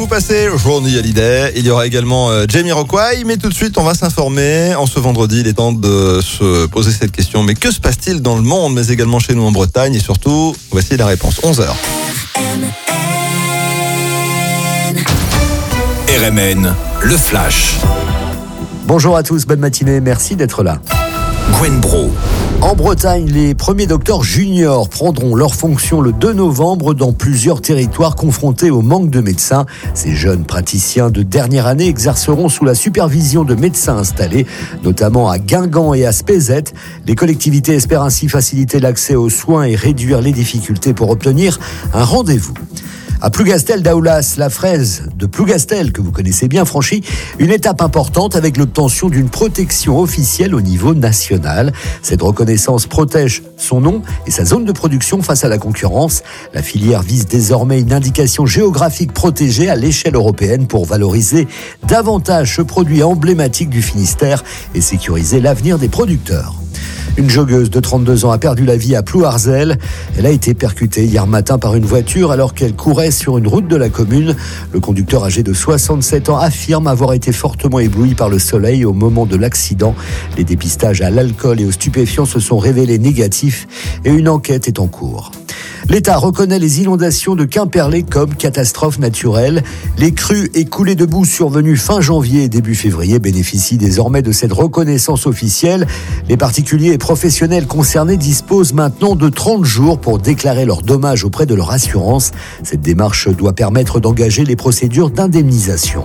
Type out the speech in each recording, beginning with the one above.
vous passez Johnny Hallyday. Il y aura également Jamiroquai. Mais tout de suite, on va s'informer. En ce vendredi, il est temps de se poser cette question. Mais que se passe-t-il dans le monde, mais également chez nous en Bretagne? Et surtout, voici la réponse. 11h. RMN, le Flash. Bonjour à tous, bonne matinée, merci d'être là. Gwen Bro. En Bretagne, les premiers docteurs juniors prendront leurs fonctions le 2 novembre dans plusieurs territoires confrontés au manque de médecins. Ces jeunes praticiens de dernière année exerceront sous la supervision de médecins installés, notamment à Guingamp et à Spézet. Les collectivités espèrent ainsi faciliter l'accès aux soins et réduire les difficultés pour obtenir un rendez-vous. À Plougastel d'Aoulas, la fraise de Plougastel, que vous connaissez bien, franchit une étape importante avec l'obtention d'une protection officielle au niveau national. Cette reconnaissance protège son nom et sa zone de production face à la concurrence. La filière vise désormais une indication géographique protégée à l'échelle européenne pour valoriser davantage ce produit emblématique du Finistère et sécuriser l'avenir des producteurs. Une joggeuse de 32 ans a perdu la vie à Plouarzel. Elle a été percutée hier matin par une voiture alors qu'elle courait sur une route de la commune. Le conducteur âgé de 67 ans affirme avoir été fortement ébloui par le soleil au moment de l'accident. Les dépistages à l'alcool et aux stupéfiants se sont révélés négatifs et une enquête est en cours. L'État reconnaît les inondations de Quimperlé comme catastrophe naturelle. Les crues et coulées de boue survenues fin janvier et début février bénéficient désormais de cette reconnaissance officielle. Les particuliers et professionnels concernés disposent maintenant de 30 jours pour déclarer leurs dommages auprès de leur assurance. Cette démarche doit permettre d'engager les procédures d'indemnisation.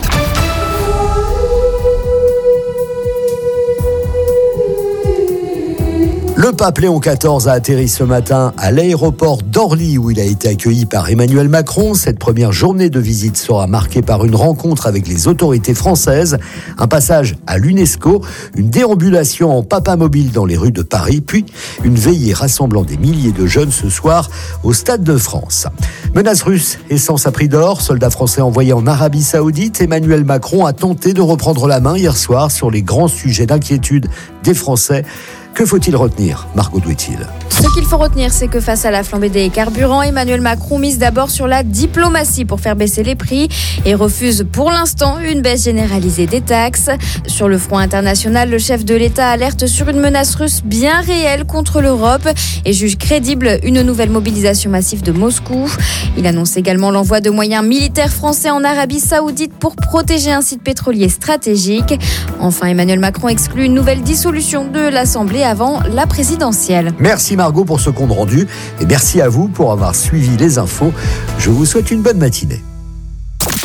Le pape Léon XIV a atterri ce matin à l'aéroport d'Orly où il a été accueilli par Emmanuel Macron. Cette première journée de visite sera marquée par une rencontre avec les autorités françaises, un passage à l'UNESCO, une déambulation en papamobile dans les rues de Paris, puis une veillée rassemblant des milliers de jeunes ce soir au Stade de France. Menace russe, essence à prix d'or, soldats français envoyés en Arabie Saoudite, Emmanuel Macron a tenté de reprendre la main hier soir sur les grands sujets d'inquiétude des Français. Que faut-il retenir, Margot Douetil? Ce qu'il faut retenir, c'est que face à la flambée des carburants, Emmanuel Macron mise d'abord sur la diplomatie pour faire baisser les prix et refuse pour l'instant une baisse généralisée des taxes. Sur le front international, le chef de l'État alerte sur une menace russe bien réelle contre l'Europe et juge crédible une nouvelle mobilisation massive de Moscou. Il annonce également l'envoi de moyens militaires français en Arabie Saoudite pour protéger un site pétrolier stratégique. Enfin, Emmanuel Macron exclut une nouvelle dissolution de l'Assemblée avant la présidentielle. Merci Margot pour ce compte rendu et merci à vous pour avoir suivi les infos. Je vous souhaite une bonne matinée.